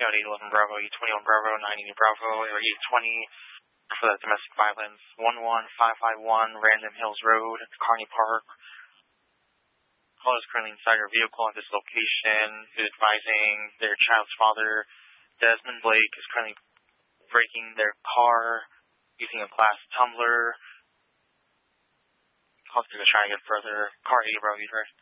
Out 811 Bravo, 821 Bravo, 980 Bravo, or 820 for that domestic violence. 11551 Random Hills Road, Kearney Park. Caller is currently inside her vehicle at this location. Is advising their child's father, Desmond Blake, is currently braking their car using a glass tumbler. Call to try to get further. Car 80 Bravo, you heard.